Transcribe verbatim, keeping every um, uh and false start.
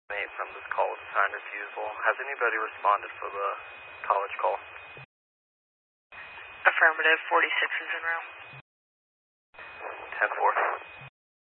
Mate from this call with assigned refusal. Has anybody responded for the college call? Affirmative, forty-six is in room. ten four.